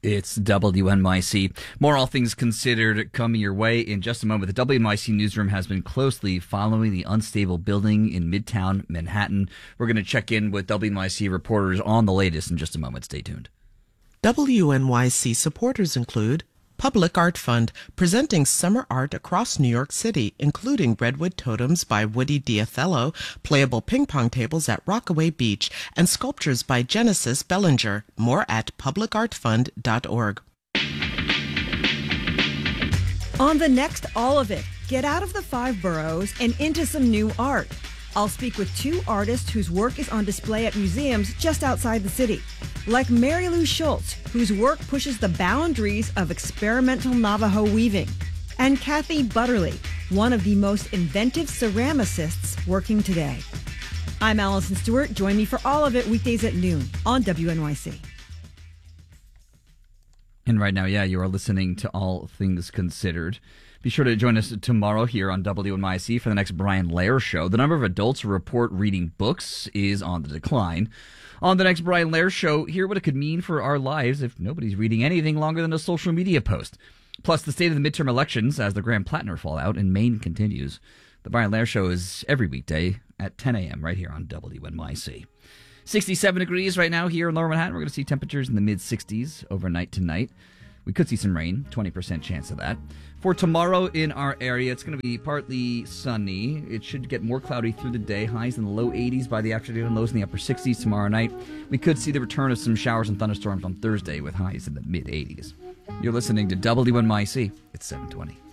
It's WNYC. More All Things Considered coming your way in just a moment. The WNYC newsroom has been closely following the unstable building in Midtown Manhattan. We're going to check in with WNYC reporters on the latest in just a moment. Stay tuned. WNYC supporters include Public Art Fund, presenting summer art across New York City, including Redwood Totems by Woody Diathello, playable ping pong tables at Rockaway Beach, and sculptures by Genesis Bellinger. More at publicartfund.org. On the next All of It, get out of the 5 boroughs and into some new art. I'll speak with 2 artists whose work is on display at museums just outside the city, like Mary Lou Schultz, whose work pushes the boundaries of experimental Navajo weaving, and Kathy Butterly, one of the most inventive ceramicists working today. I'm Allison Stewart. Join me for All of It weekdays at noon on WNYC. And right now, you are listening to All Things Considered. Be sure to join us tomorrow here on WNYC for the next Brian Lehrer Show. The number of adults who report reading books is on the decline. On the next Brian Lehrer Show, hear what it could mean for our lives if nobody's reading anything longer than a social media post. Plus, the state of the midterm elections as the Graham-Plattner fallout in Maine continues. The Brian Lehrer Show is every weekday at 10 a.m. right here on WNYC. 67 degrees right now here in Lower Manhattan. We're going to see temperatures in the mid-60s overnight tonight. We could see some rain, 20% chance of that. For tomorrow in our area, it's going to be partly sunny. It should get more cloudy through the day. Highs in the low 80s by the afternoon, lows in the upper 60s tomorrow night. We could see the return of some showers and thunderstorms on Thursday with highs in the mid 80s. You're listening to WNYC. It's 720.